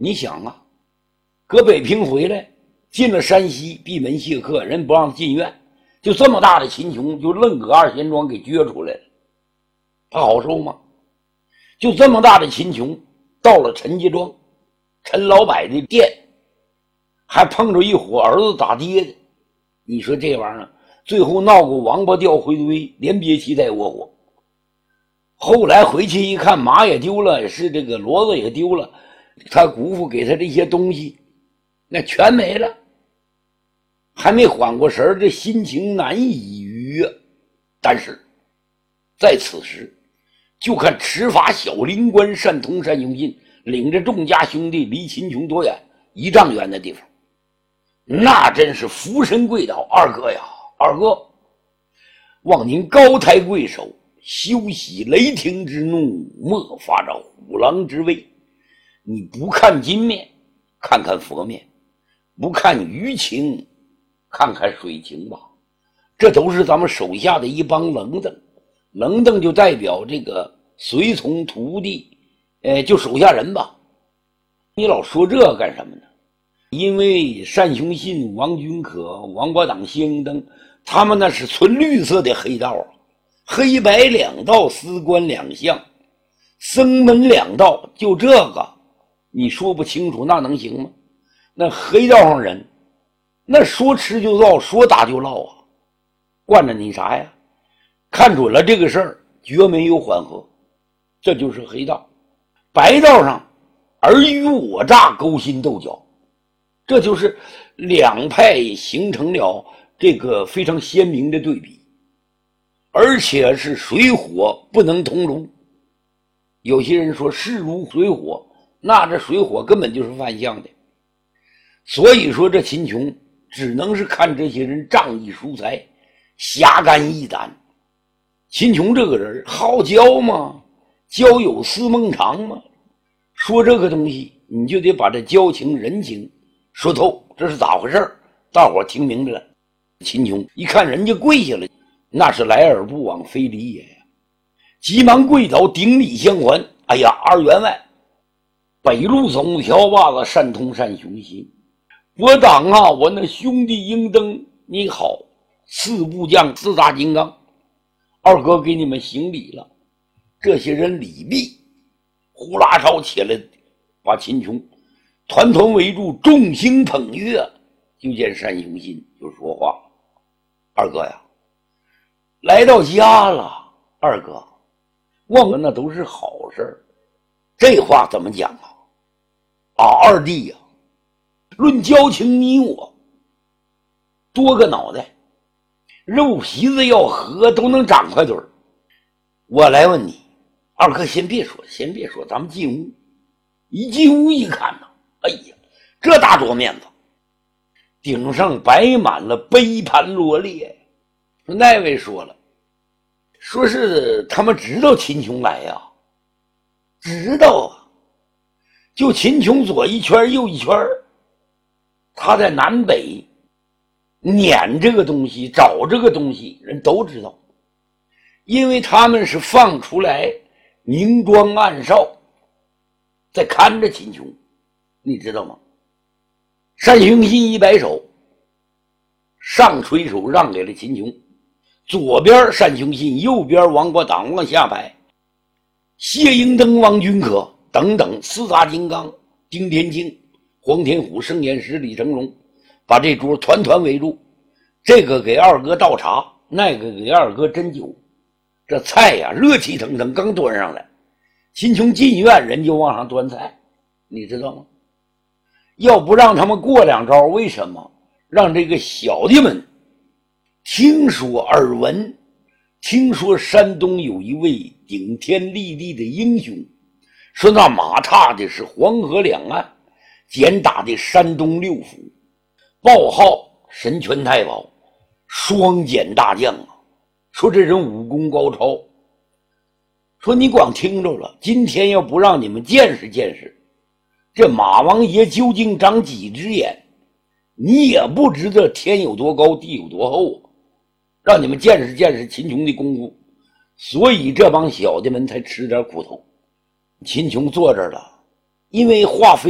你想啊，搁北平回来，进了山西闭门谢客，人不让进院，就这么大的秦琼就愣搁二贤庄给撅出来了，他好受吗？就这么大的秦琼到了陈家庄，陈老柏的店，还碰着一伙儿子打爹的，你说这玩意儿最后闹个王八掉灰堆，连憋气带窝火。后来回去一看，马也丢了，是这个骡子也丢了，他姑父给他这些东西那全没了，还没缓过神儿，这心情难以已喻啊。但是在此时，就看持法小灵官单通单雄信领着众家兄弟离秦琼多远，1丈远的地方，那真是福神跪倒，二哥呀，二哥，望您高抬贵手，休息雷霆之怒，莫发着虎狼之威。你不看金面，看看佛面；不看鱼情，看看水情吧。这都是咱们手下的一帮棱灯，棱灯就代表这个随从徒弟，就手下人吧。你老说这干什么呢？因为单雄信、王君可、王国党、谢英登，他们那是纯绿色的黑道啊，黑白两道，司官两相，僧门两道，就这个你说不清楚那能行吗？那黑道上人那说吃就唠，说打就唠啊，惯着你啥呀？看准了这个事儿，绝没有缓和，这就是黑道。白道上尔虞我诈，勾心斗角，这就是两派形成了这个非常鲜明的对比，而且是水火不能同炉。有些人说势如水火，那这水火根本就是反向的。所以说这秦琼只能是看这些人仗义疏财，侠肝义胆。秦琼这个人好交吗？交友思孟尝吗？说这个东西你就得把这交情人情说透，这是咋回事？大伙听明白了。秦琼一看人家跪下了，那是来而不往非礼也呀，急忙跪倒顶礼相还。哎呀，二员外，北路总条把子单通单雄信，我党啊，我那兄弟英登你好，四部将四大金刚，二哥给你们行礼了。这些人礼毕，呼啦超起来，把秦琼团团围住，众星捧月。就见单雄信就说话：二哥呀，来到家了，二哥，忘了那都是好事。这话怎么讲啊？二弟呀，论交情，你我多个脑袋，肉皮子要合都能长块堆儿。我来问你，二哥先别说，咱们进屋。一进屋一看呢，哎呀，这大桌面子，顶上摆满了杯盘罗列。那位说了，说是他们知道秦琼来呀，知道啊，就秦琼左一圈右一圈，他在南北撵这个东西，找这个东西，人都知道，因为他们是放出来明装暗哨，在看着秦琼，你知道吗？单雄信一摆手，上垂手让给了秦琼，左边单雄信，右边王国党往下排，谢英登、王君可等等四大金刚，丁天庆、黄天虎、盛彦师、李成龙，把这桌团团围住。这个给二哥倒茶，那个给二哥斟酒。这菜呀，热气腾腾刚端上来，秦琼进院，人就往上端菜，你知道吗？要不让他们过两招，为什么？让这个小弟们听说耳闻，听说山东有一位顶天立地的英雄，说那马踏的是黄河两岸，简打的山东六府，报号神拳太保，双锏大将啊！说这人武功高超，说你光听着了，今天要不让你们见识见识，这马王爷究竟长几只眼，你也不知道天有多高地有多厚啊！让你们见识见识秦琼的功夫，所以这帮小弟们才吃点苦头。秦琼坐这儿了，因为话非